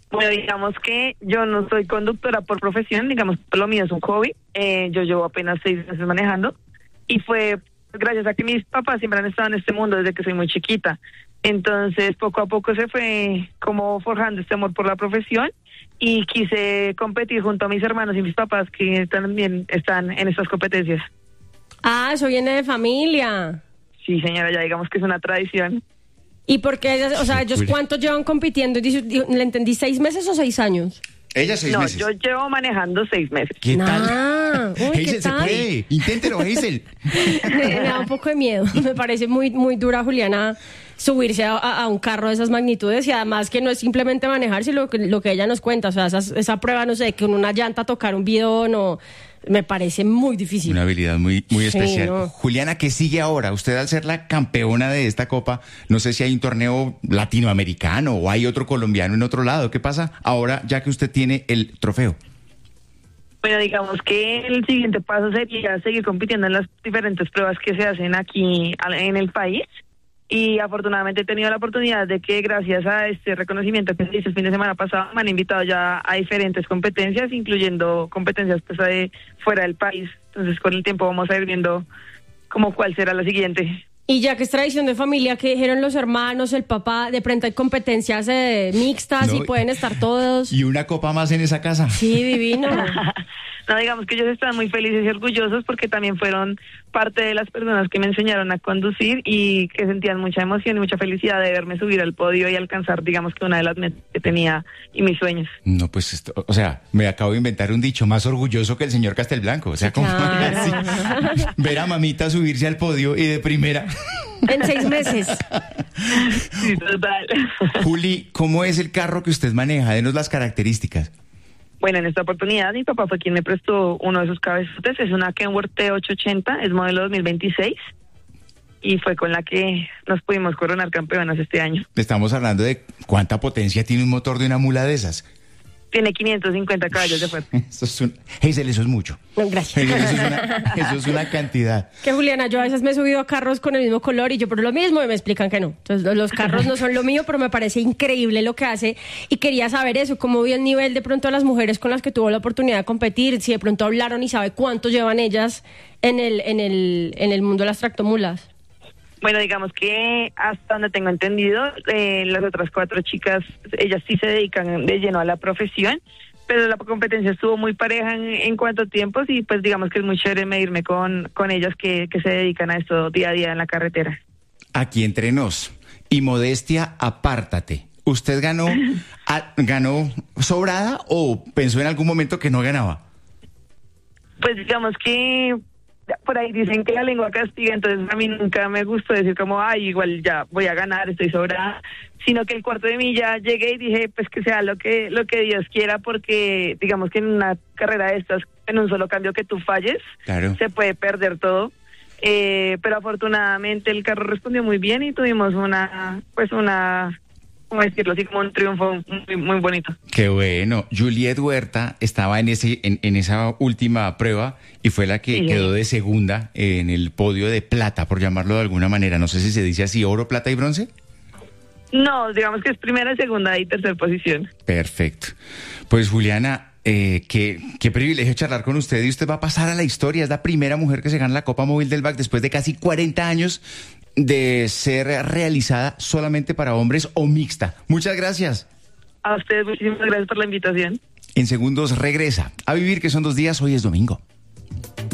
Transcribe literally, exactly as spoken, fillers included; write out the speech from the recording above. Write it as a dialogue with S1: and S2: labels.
S1: Bueno, digamos que yo no soy conductora por profesión, digamos, lo mío es un hobby. Eh, yo llevo apenas seis meses manejando y fue gracias a que mis papás siempre han estado en este mundo desde que soy muy chiquita. Entonces, poco a poco se fue como forjando este amor por la profesión y quise competir junto a mis hermanos y mis papás que también están en estas competencias.
S2: Ah, eso viene de familia.
S1: Sí, señora, ya digamos que es una tradición.
S2: ¿Y por qué? O sea, ¿ellos cuánto llevan compitiendo? Dice- di- ¿Le entendí seis meses o seis años?
S3: Ella seis
S1: No,
S3: meses.
S1: yo llevo manejando seis meses.
S3: ¿Qué tal?
S2: Ah, uy, ¿qué
S3: Hazel, se
S2: tal?
S3: puede. Inténtelo, Hazel.
S2: Me, me da un poco de miedo. Me parece muy, muy dura, Juliana, subirse a, a un carro de esas magnitudes y además que no es simplemente manejar, sino lo que, lo que ella nos cuenta. O sea, esas- esa prueba, no sé, que con una llanta tocar un bidón o... Me parece muy difícil.
S3: Una habilidad muy, muy
S2: Sí,
S3: especial.
S2: no.
S3: Juliana, ¿qué sigue ahora? Usted al ser la campeona de esta copa, no sé si hay un torneo latinoamericano o hay otro colombiano en otro lado. ¿Qué pasa ahora ya que usted tiene el trofeo?
S1: Bueno, digamos que el siguiente paso sería seguir compitiendo en las diferentes pruebas que se hacen aquí al- en el país. Y afortunadamente he tenido la oportunidad de que gracias a este reconocimiento que se hizo el fin de semana pasado me han invitado ya a diferentes competencias, incluyendo competencias pues, de fuera del país. Entonces con el tiempo vamos a ir viendo como cuál será la siguiente.
S2: Y ya que es tradición de familia, que dijeron los hermanos, el papá, de pronto hay competencias eh, mixtas
S3: No,
S2: y pueden estar todos.
S3: Y una copa más en esa casa.
S2: Sí, divino.
S1: No, digamos que ellos están muy felices y orgullosos porque también fueron parte de las personas que me enseñaron a conducir y que sentían mucha emoción y mucha felicidad de verme subir al podio y alcanzar, digamos que una de las metas que tenía y mis sueños.
S3: No, pues, esto, o sea, me acabo de inventar un dicho más orgulloso que el señor Castelblanco. O sea, como
S2: Claro.
S3: así, ver a mamita subirse al podio y de primera.
S2: En seis meses.
S1: Sí, total.
S3: Juli, ¿cómo es el carro que usted maneja? Denos las características.
S1: Bueno, en esta oportunidad mi papá fue quien me prestó uno de sus cabezotes, es una Kenworth T ochocientos ochenta, es modelo dos mil veintiséis y fue con la que nos pudimos coronar campeonas este año.
S3: Estamos hablando de cuánta potencia tiene un motor de una mula de esas.
S1: Tiene quinientos cincuenta caballos de fuerza.
S3: Eso es un... Hazel, eso es mucho.
S2: No, gracias.
S3: Hazel, eso es una, eso es una cantidad.
S2: Que Juliana, yo a veces me he subido a carros con el mismo color y yo por lo mismo y me explican que no. Entonces lo- los carros no son lo mío, pero me parece increíble lo que hace y quería saber eso, cómo vio el nivel de pronto de las mujeres con las que tuvo la oportunidad de competir, si de pronto hablaron y sabe cuánto llevan ellas en el, en el, en el mundo de las tractomulas.
S1: Bueno, digamos que hasta donde tengo entendido, eh, las otras cuatro chicas, ellas sí se dedican de lleno a la profesión, pero la competencia estuvo muy pareja en, en cuanto a tiempos y pues digamos que es muy chévere medirme con, con ellas que, que se dedican a esto día a día en la carretera.
S3: Aquí entre nos. Y modestia, apártate. ¿Usted ganó, a- ganó sobrada o pensó en algún momento que no ganaba?
S1: Pues digamos que por ahí dicen que la lengua castiga, entonces a mí nunca me gustó decir como, ay, igual ya voy a ganar, estoy sobrada, sino que el cuarto de milla llegué y dije, pues que sea lo que lo que Dios quiera, porque digamos que en una carrera de estas, en un solo cambio que tú falles,
S3: Claro.
S1: se puede perder todo. Eh, pero afortunadamente el carro respondió muy bien y tuvimos una, pues una, ¿cómo decirlo? Así como un triunfo muy, muy bonito.
S3: Qué bueno. Juliet Huerta estaba en ese en, en esa última prueba y fue la que
S1: Sí.
S3: quedó de segunda en el podio de plata, por llamarlo de alguna manera. No sé si se dice así, oro, plata y bronce.
S1: No, digamos que es primera, segunda y tercera posición.
S3: Perfecto. Pues Juliana, eh, qué, qué privilegio charlar con usted y usted va a pasar a la historia. Es la primera mujer que se gana la Copa Móvil del B A C después de casi cuarenta años de ser realizada solamente para hombres o mixta. Muchas gracias.
S1: A ustedes muchísimas gracias por la invitación.
S3: En segundos regresa a Vivir, que son dos días. Hoy es domingo.